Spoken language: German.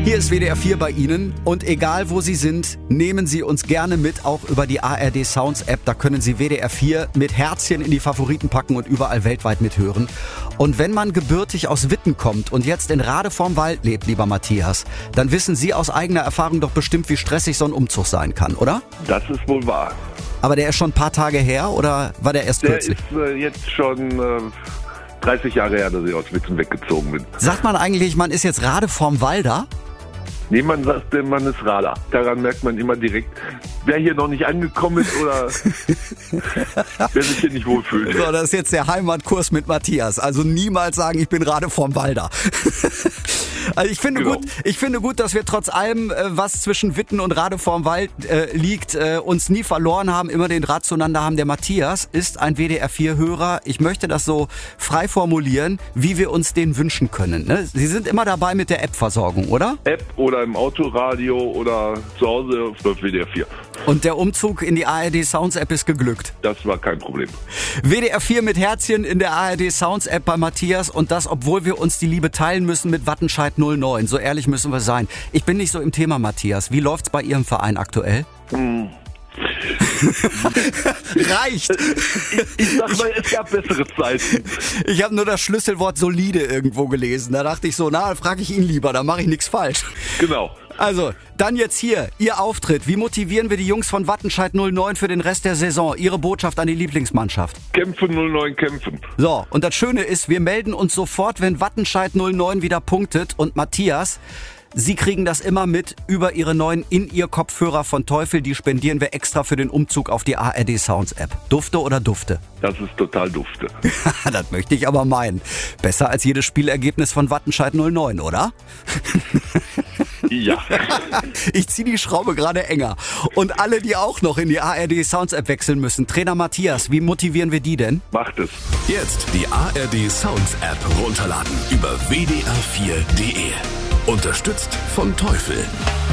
Hier ist WDR 4 bei Ihnen und egal wo Sie sind, nehmen Sie uns gerne mit, auch über die ARD Sounds App. Da können Sie WDR 4 mit Herzchen in die Favoriten packen und überall weltweit mithören. Und wenn man gebürtig aus Witten kommt und jetzt in Rade vorm Wald lebt, lieber Matthias, dann wissen Sie aus eigener Erfahrung doch bestimmt, wie stressig so ein Umzug sein kann, oder? Das ist wohl wahr. Aber der ist schon ein paar Tage her oder war der erst kürzlich? Der ist jetzt schon 30 Jahre her, dass ich aus Witten weggezogen bin. Sagt man eigentlich, man ist jetzt Rade vorm Walder? Nee, man sagt, man ist Radar. Daran merkt man immer direkt, wer hier noch nicht angekommen ist oder wer sich hier nicht wohlfühlt. So, das ist jetzt der Heimatkurs mit Matthias. Also niemals sagen, ich bin Rade vorm Walder. Also ich finde gut, dass wir trotz allem, was zwischen Witten und Rade vorm Wald liegt, uns nie verloren haben, immer den Draht zueinander haben. Der Matthias ist ein WDR 4-Hörer. Ich möchte das so frei formulieren, wie wir uns den wünschen können. Ne? Sie sind immer dabei mit der App-Versorgung, oder? App oder im Autoradio oder zu Hause auf WDR 4. Und der Umzug in die ARD Sounds App ist geglückt. Das war kein Problem. WDR 4 mit Herzchen in der ARD Sounds App bei Matthias und das, obwohl wir uns die Liebe teilen müssen mit Wattenscheid 09. So ehrlich müssen wir sein. Ich bin nicht so im Thema, Matthias. Wie läuft's bei Ihrem Verein aktuell? Reicht! Ich sag mal, es gab bessere Zeiten. Ich habe nur das Schlüsselwort solide irgendwo gelesen. Da dachte ich so, na, frage ich ihn lieber, da mache ich nichts falsch. Genau. Also, dann jetzt hier, Ihr Auftritt. Wie motivieren wir die Jungs von Wattenscheid 09 für den Rest der Saison? Ihre Botschaft an die Lieblingsmannschaft. Kämpfen 09, kämpfen. So, und das Schöne ist, wir melden uns sofort, wenn Wattenscheid 09 wieder punktet. Und Matthias, Sie kriegen das immer mit über Ihre neuen In-Ear-Kopfhörer von Teufel. Die spendieren wir extra für den Umzug auf die ARD Sounds App. Dufte oder Dufte? Das ist total dufte. Das möchte ich aber meinen. Besser als jedes Spielergebnis von Wattenscheid 09, oder? Ja. Ich ziehe die Schraube gerade enger. Und alle, die auch noch in die ARD Sounds App wechseln müssen. Trainer Matthias, wie motivieren wir die denn? Macht es. Jetzt die ARD Sounds App runterladen über wdr4.de. Unterstützt von Teufel.